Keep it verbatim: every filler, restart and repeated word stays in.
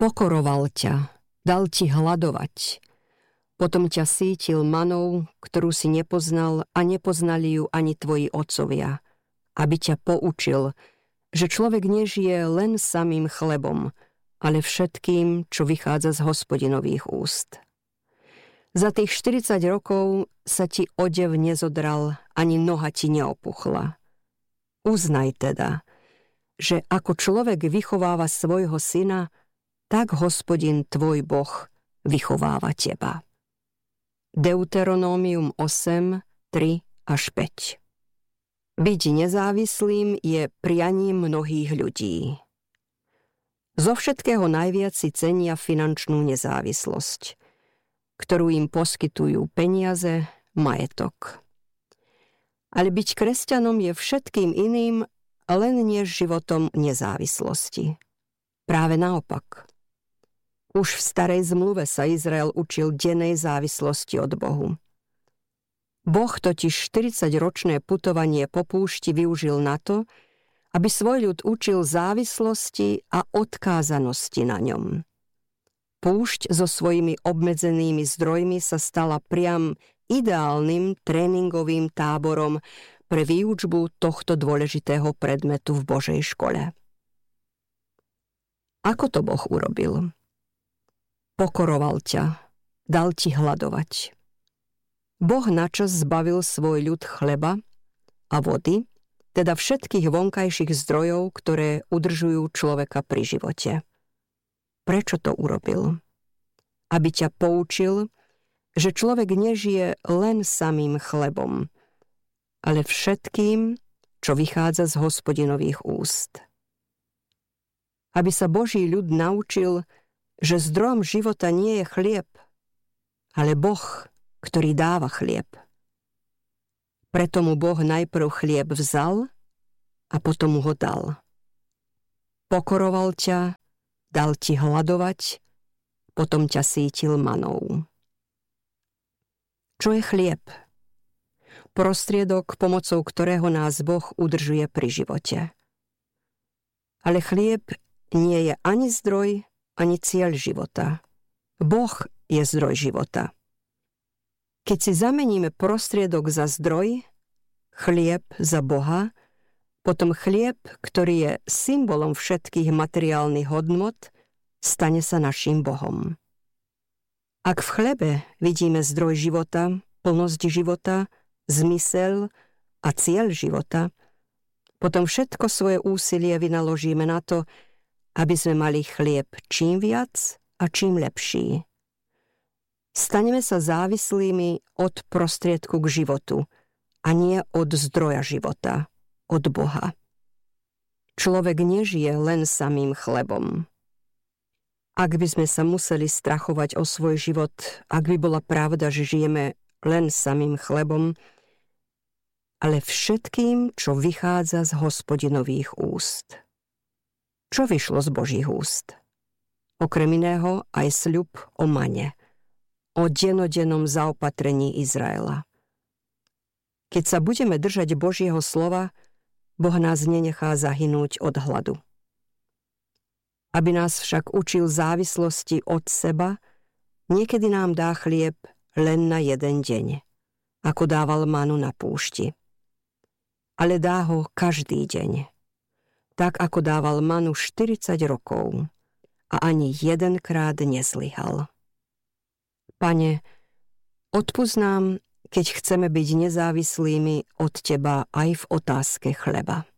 Pokoroval ťa, dal ti hladovať. Potom ťa sítil manou, ktorú si nepoznal a nepoznali ju ani tvoji otcovia, aby ťa poučil, že človek nežije len samým chlebom, ale všetkým, čo vychádza z Hospodinových úst. Za tých štyridsať rokov sa ti odev nezodral, ani noha ti neopuchla. Uznaj teda, že ako človek vychováva svojho syna, tak Hospodin tvoj Boh vychováva teba. Deuteronómium osem, tri až päť. Byť nezávislým je prianím mnohých ľudí. Zo všetkého najviac si cenia finančnú nezávislosť, ktorú im poskytujú peniaze, majetok. Ale byť kresťanom je všetkým iným, len nie životom nezávislosti. Práve naopak. Už v starej zmluve sa Izrael učil dennej závislosti od Bohu. Boh totiž štyridsaťročné putovanie po púšti využil na to, aby svoj ľud učil závislosti a odkázanosti na ňom. Púšť so svojimi obmedzenými zdrojmi sa stala priam ideálnym tréningovým táborom pre výučbu tohto dôležitého predmetu v Božej škole. Ako to Boh urobil? Pokoroval ťa, dal ti hladovať. Boh načas zbavil svoj ľud chleba a vody, teda všetkých vonkajších zdrojov, ktoré udržujú človeka pri živote. Prečo to urobil? Aby ťa poučil, že človek nežije len samým chlebom, ale všetkým, čo vychádza z Hospodinových úst. Aby sa Boží ľud naučil, že zdrojom života nie je chlieb, ale Boh, ktorý dáva chlieb. Preto mu Boh najprv chlieb vzal a potom mu ho dal. Pokoroval ťa, dal ti hladovať, potom ťa sítil manou. Čo je chlieb? Prostriedok, pomocou ktorého nás Boh udržuje pri živote. Ale chlieb nie je ani zdroj, ani cieľ života. Boh je zdroj života. Keď si zameníme prostriedok za zdroj, chlieb za Boha, potom chlieb, ktorý je symbolom všetkých materiálnych hodnot, stane sa naším Bohom. Ak v chlebe vidíme zdroj života, plnosť života, zmysel a cieľ života, potom všetko svoje úsilie vynaložíme na to, aby sme mali chlieb čím viac a čím lepší. Staneme sa závislými od prostriedku k životu a nie od zdroja života, od Boha. Človek nežije len samým chlebom. Ak by sme sa museli strachovať o svoj život, ak by bola pravda, že žijeme len samým chlebom, ale všetkým, čo vychádza z Hospodinových úst. Čo vyšlo z Božích úst? Okrem iného aj sľub o mane, o denodennom zaopatrení Izraela. Keď sa budeme držať Božieho slova, Boh nás nenechá zahynúť od hladu. Aby nás však učil závislosti od seba, niekedy nám dá chlieb len na jeden deň, ako dával manu na púšti. Ale dá ho každý deň, tak ako dával manu štyridsať rokov a ani jedenkrát nezlyhal. Pane, odpusť nám, keď chceme byť nezávislými od Teba aj v otázke chleba.